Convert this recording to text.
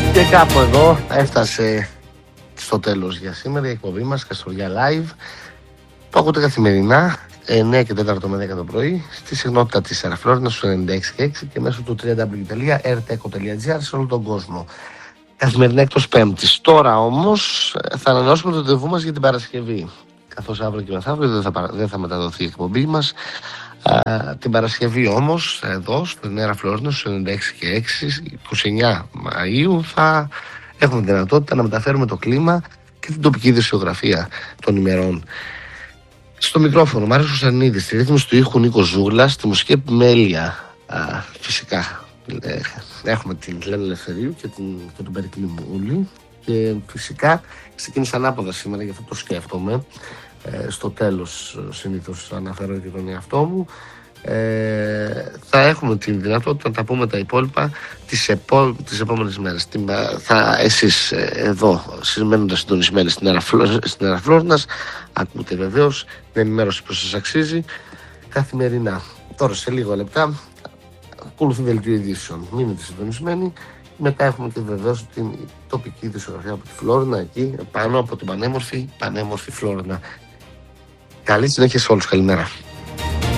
Και κάπου εδώ έφτασε στο τέλος για σήμερα η εκπομπή μας Καστοριά Live, που ακούτε καθημερινά 9 και 4 με 10 το πρωί στη συχνότητα της Αεραφλόρινας στους 96 και 6 και μέσω του www.rteco.gr σε όλο τον κόσμο. Καθημερινά εκτός Πέμπτης. Τώρα όμως θα ανανεώσουμε το ραντεβού μας για την Παρασκευή, καθώς αύριο και μεθαύριο δεν θα μεταδοθεί η εκπομπή μας. Την Παρασκευή όμως εδώ στην Αεραφλόρινα στους 96 και 6, 29 Μαΐου, θα έχουμε δυνατότητα να μεταφέρουμε το κλίμα και την τοπική ειδησιογραφία των ημερών. Στο μικρόφωνο Μάριος Κωνσταντινίδης, στη ρύθμιση του ήχου Νίκος Ζούγλας, στη μουσική επιμέλεια φυσικά έχουμε την Λένα Ελευθερίου και τον Περικλή Μούλη, και φυσικά ξεκίνησα ανάποδα σήμερα, γι' αυτό το σκέφτομαι. Στο τέλος συνήθως αναφέρω και τον εαυτό μου. Θα έχουμε την δυνατότητα να τα πούμε τα υπόλοιπα τις επόμενες μέρες. Εσείς εδώ μένοντας συντονισμένοι στην Αεραφλόρινας, ακούτε βεβαίως την ενημέρωση που σας αξίζει καθημερινά. Τώρα σε λίγα λεπτά ακολουθεί δελτίο ειδήσεων. Μείνετε συντονισμένοι. Μετά έχουμε και βεβαίως την τοπική ειδησιογραφία από τη Φλόρινα, εκεί πάνω από την πανέμορφη Φλόρινα. Καλή συνέχεια σε όλους. Καλημέρα.